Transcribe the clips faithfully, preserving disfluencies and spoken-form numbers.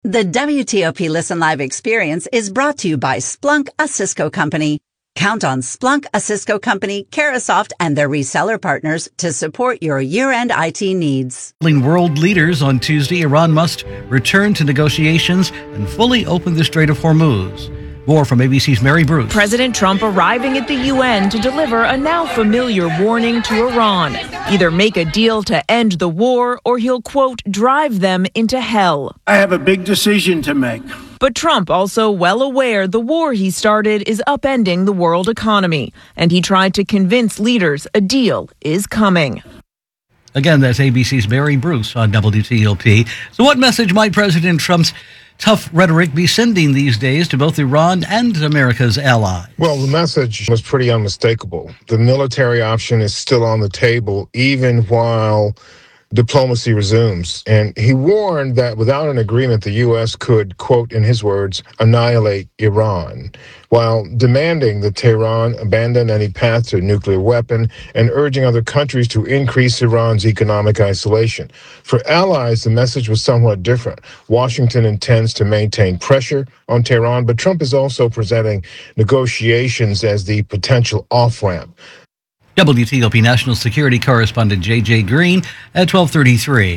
The W T O P Listen Live experience is brought to you by Splunk, a Cisco company. Count on Splunk, a Cisco company, Carahsoft, and their reseller partners to support your year-end I T needs. World leaders on Tuesday, Iran must return to negotiations and fully open the Strait of Hormuz. More from A B C's Mary Bruce. President Trump arriving at the U N to deliver a now familiar warning to Iran. Either make a deal to end the war or he'll, quote, drive them into hell. I have a big decision to make. But Trump also well aware the war he started is upending the world economy. And he tried to convince leaders a deal is coming. Again, that's A B C's Mary Bruce on W T O P. So what message might President Trump's tough rhetoric be sending these days to both Iran and America's allies? Well, the message was pretty unmistakable. The military option is still on the table, even while diplomacy resumes. And he warned that without an agreement, the U S could, quote, in his words, annihilate Iran, while demanding that Tehran abandon any path to a nuclear weapon and urging other countries to increase Iran's economic isolation. For allies, the message was somewhat different. Washington intends to maintain pressure on Tehran, but Trump is also presenting negotiations as the potential off-ramp. W T O P National Security Correspondent J J Green at twelve thirty-three.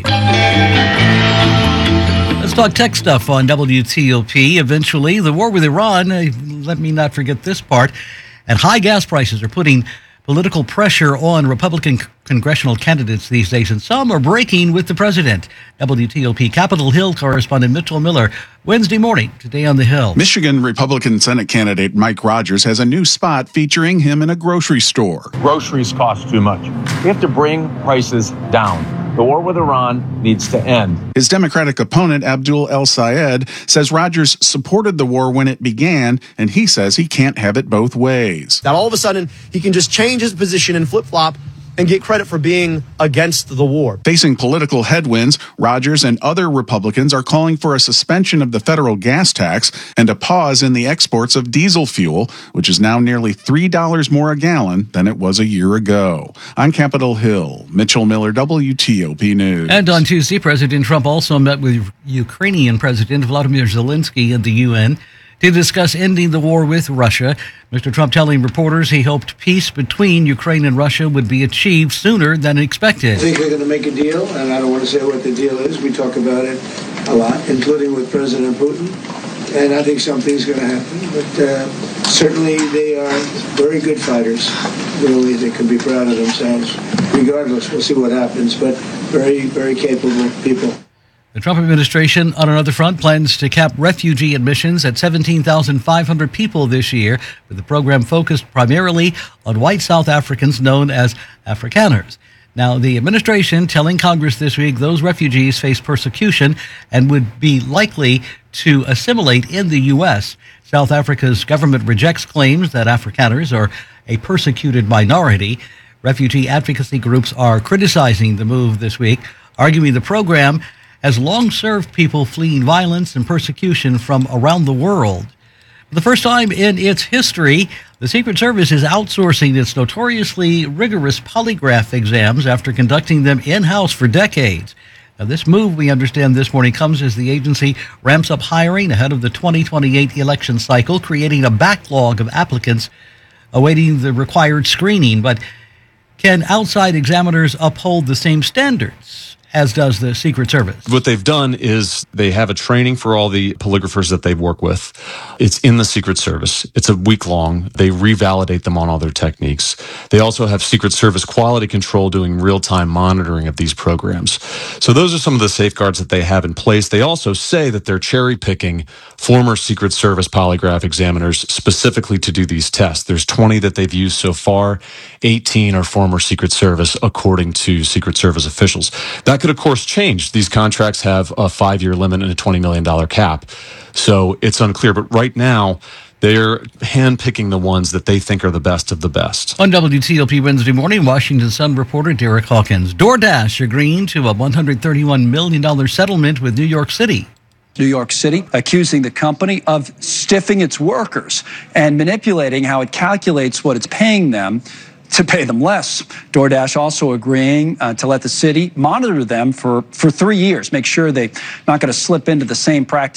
Let's talk tech stuff on W T O P. Eventually, the war with Iran, uh, let me not forget this part, and high gas prices are putting political pressure on Republican c- congressional candidates these days, and some are breaking with the president. W T O P Capitol Hill correspondent Mitchell Miller, Wednesday morning, today on the Hill. Michigan Republican Senate candidate Mike Rogers has a new spot featuring him in a grocery store. Groceries cost too much. We have to bring prices down. The war with Iran needs to end. His Democratic opponent, Abdul El Sayed, says Rogers supported the war when it began, and he says he can't have it both ways. That all of a sudden, he can just change his position and flip-flop and get credit for being against the war. Facing political headwinds, Rogers and other Republicans are calling for a suspension of the federal gas tax and a pause in the exports of diesel fuel, which is now nearly three dollars more a gallon than it was a year ago. On Capitol Hill, Mitchell Miller, W T O P News. And on Tuesday, President Trump also met with Ukrainian President Vladimir Zelensky at the U N to discuss ending the war with Russia. Mister Trump telling reporters he hoped peace between Ukraine and Russia would be achieved sooner than expected. I think they're going to make a deal, and I don't want to say what the deal is. We talk about it a lot, including with President Putin, and I think something's going to happen. But uh, certainly they are very good fighters. Really, they can be proud of themselves. Regardless, we'll see what happens, but very, very capable people. The Trump administration, on another front, plans to cap refugee admissions at seventeen thousand five hundred people this year, with the program focused primarily on white South Africans known as Afrikaners. Now, the administration telling Congress this week those refugees face persecution and would be likely to assimilate in the U S. South Africa's government rejects claims that Afrikaners are a persecuted minority. Refugee advocacy groups are criticizing the move this week, arguing the program has long served people fleeing violence and persecution from around the world. For the first time in its history, the Secret Service is outsourcing its notoriously rigorous polygraph exams after conducting them in-house for decades. Now, this move, we understand this morning, comes as the agency ramps up hiring ahead of the twenty twenty-eight election cycle, creating a backlog of applicants awaiting the required screening. But can outside examiners uphold the same standards as does the Secret Service? What they've done is they have a training for all the polygraphers that they work with. It's in the Secret Service. It's a week long. They revalidate them on all their techniques. They also have Secret Service quality control doing real-time monitoring of these programs. So those are some of the safeguards that they have in place. They also say that they're cherry-picking former Secret Service polygraph examiners specifically to do these tests. There's twenty that they've used so far. eighteen are former Secret Service, according to Secret Service officials. That could, of course, change. These contracts have a five-year limit and a twenty million dollars cap. So it's unclear. But right now, they're handpicking the ones that they think are the best of the best. On W T O P Wednesday morning, Washington Sun reporter Derek Hawkins. DoorDash agreeing to a one hundred thirty-one million dollars settlement with New York City. New York City, accusing the company of stiffing its workers and manipulating how it calculates what it's paying them to pay them less. DoorDash also agreeing uh, to let the city monitor them for, for three years, make sure they're not going to slip into the same practice